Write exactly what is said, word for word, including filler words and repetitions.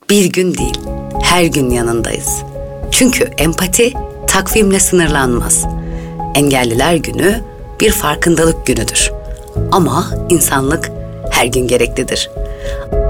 Bir gün değil, her gün yanındayız. Çünkü empati takvimle sınırlanmaz. Engelliler Günü bir farkındalık günüdür. Ama insanlık her gün gereklidir.